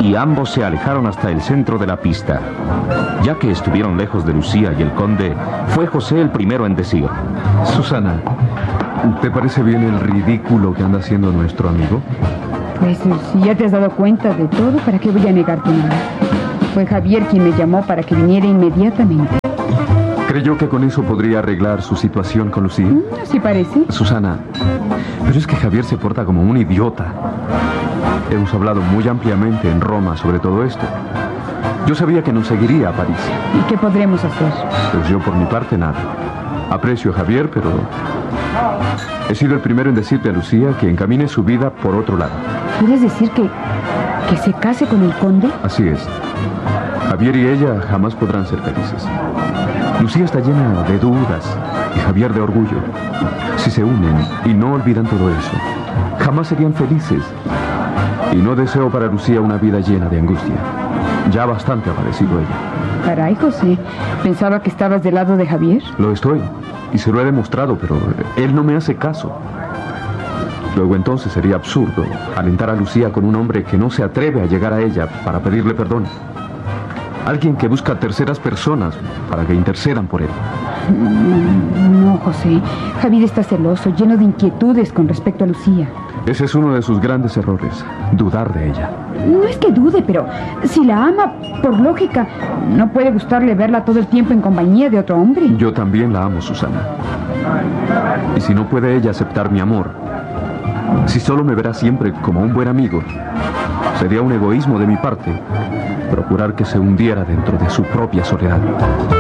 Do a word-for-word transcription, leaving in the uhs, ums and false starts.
y ambos se alejaron hasta el centro de la pista. Ya que estuvieron lejos de Lucía y el conde, fue José el primero en decir: Susana, ¿te parece bien el ridículo que anda haciendo nuestro amigo? Pues si ya te has dado cuenta de todo, ¿para qué voy a negarte nada? Fue Javier quien me llamó para que viniera inmediatamente. ¿Creyó que con eso podría arreglar su situación con Lucía? Mm, así parece. Susana, pero es que Javier se porta como un idiota. Hemos hablado muy ampliamente en Roma sobre todo esto. Yo sabía que nos seguiría a París. ¿Y qué podremos hacer? Pues yo por mi parte nada. Aprecio a Javier, pero he sido el primero en decirte a Lucía que encamine su vida por otro lado. ¿Quieres decir que, que se case con el conde? Así es. Javier y ella jamás podrán ser felices. Lucía está llena de dudas y Javier de orgullo. Si se unen y no olvidan todo eso, jamás serían felices. Y no deseo para Lucía una vida llena de angustia. Ya bastante ha padecido ella. Caray, José, pensaba que estabas del lado de Javier. Lo estoy, y se lo he demostrado, pero él no me hace caso. Luego entonces sería absurdo alentar a Lucía con un hombre que no se atreve a llegar a ella para pedirle perdón. Alguien que busca terceras personas para que intercedan por él. No, José. Javier está celoso, lleno de inquietudes con respecto a Lucía. Ese es uno de sus grandes errores, dudar de ella. No es que dude, pero si la ama, por lógica, no puede gustarle verla todo el tiempo en compañía de otro hombre. Yo también la amo, Susana. Y si no puede ella aceptar mi amor, si solo me verá siempre como un buen amigo, sería un egoísmo de mi parte procurar que se hundiera dentro de su propia soledad.